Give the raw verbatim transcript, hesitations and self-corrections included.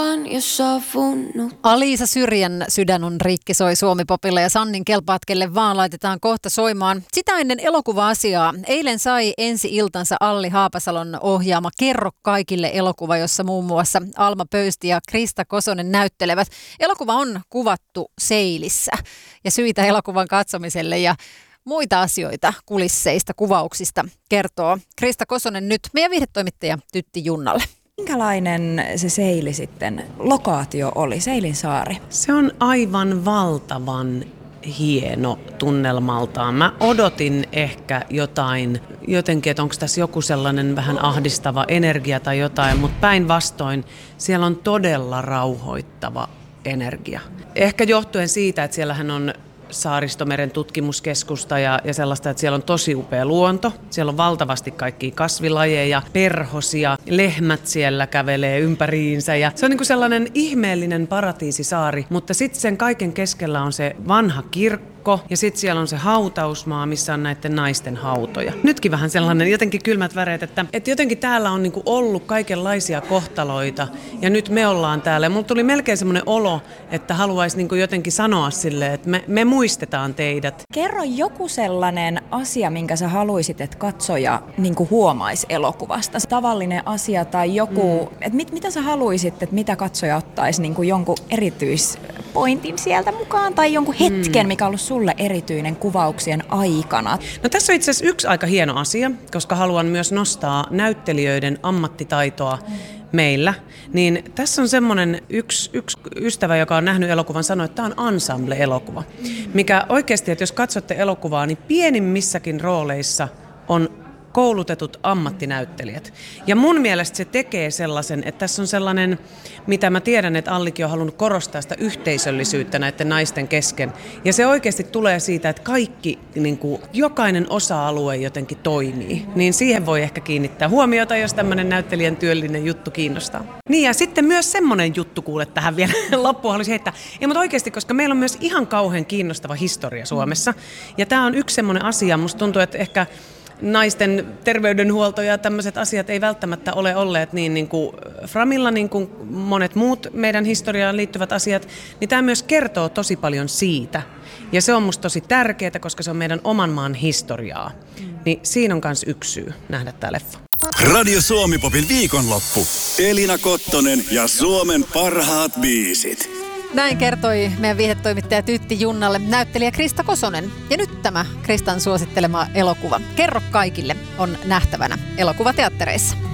Aliisa Syrjän Sydän on rikki soi Suomi-popilla ja Sannin Kelpaatkelle vaan laitetaan kohta soimaan. Sitä ennen elokuva-asiaa. Eilen sai ensi-iltansa Alli Haapasalon ohjaama Kerro kaikille elokuva, jossa muun muassa Alma Pöysti ja Krista Kosonen näyttelevät. Elokuva on kuvattu Seilissä ja syitä elokuvan katsomiselle ja muita asioita kulisseista, kuvauksista kertoo Krista Kosonen nyt meidän viihdetoimittaja Tytti Junnalle. Minkälainen se Seili sitten, lokaatio oli, Seilinsaari? Se on aivan valtavan hieno tunnelmaltaan. Mä odotin ehkä jotain, jotenkin, että onko tässä joku sellainen vähän ahdistava energia tai jotain, mutta päinvastoin siellä on todella rauhoittava energia. Ehkä johtuen siitä, että siellähän on Saaristomeren tutkimuskeskusta ja, ja sellaista, että siellä on tosi upea luonto. Siellä on valtavasti kaikkia kasvilajeja, perhosia, lehmät siellä kävelee ympäriinsä. Ja se on niin kuin sellainen ihmeellinen paratiisisaari, mutta sitten sen kaiken keskellä on se vanha kirkko. Ja sitten siellä on se hautausmaa, missä on näiden naisten hautoja. Nytkin vähän sellainen jotenkin kylmät väreet, että, että jotenkin täällä on niinku ollut kaikenlaisia kohtaloita ja nyt me ollaan täällä. Ja mulla tuli melkein semmoinen olo, että haluaisi niinku jotenkin sanoa silleen, että me, me muistetaan teidät. Kerro joku sellainen asia, minkä sä haluaisit, että katsoja niinku huomaisi elokuvasta. Tavallinen asia tai joku, mm. että mit, mitä sä haluaisit, että mitä katsoja ottaisi niinku jonkun erityispointin sieltä mukaan tai jonkun hetken, mm. mikä on ollut sulle erityinen kuvauksien aikana? No tässä on itse asiassa yksi aika hieno asia, koska haluan myös nostaa näyttelijöiden ammattitaitoa mm. meillä. Niin tässä on semmoinen yksi, yksi ystävä, joka on nähnyt elokuvan, sanoi, että tämä on ensemble-elokuva. Mm. Mikä oikeasti, että jos katsotte elokuvaa, niin pienimmissäkin rooleissa on koulutetut ammattinäyttelijät. Ja mun mielestä se tekee sellaisen, että tässä on sellainen, mitä mä tiedän, että Allikin on halunnut korostaa sitä yhteisöllisyyttä näiden naisten kesken. Ja se oikeasti tulee siitä, että kaikki, niin kuin, jokainen osa-alue jotenkin toimii. Niin siihen voi ehkä kiinnittää huomiota, jos tämmöinen näyttelijän työllinen juttu kiinnostaa. Niin ja sitten myös semmoinen juttu, kuule tähän vielä loppuun haluaisin heittää. Ei, mutta oikeasti, koska meillä on myös ihan kauhean kiinnostava historia Suomessa. Ja tämä on yksi semmoinen asia, musta tuntuu, että ehkä naisten terveydenhuolto ja tämmöiset asiat ei välttämättä ole olleet niin, niin kuin framilla, niin kuin monet muut meidän historiaan liittyvät asiat, niin tämä myös kertoo tosi paljon siitä. Ja se on musta tosi tärkeää, koska se on meidän oman maan historiaa. Mm. Niin siinä on myös yksi syy nähdä tämä leffa. Radio Suomi-popin viikonloppu. Elina Kottonen ja Suomen parhaat biisit. Näin kertoi meidän viihdetoimittaja Tytti Junnalle näyttelijä Krista Kosonen. Ja nyt tämä Kristan suosittelema elokuva Kerro kaikille on nähtävänä elokuvateattereissa.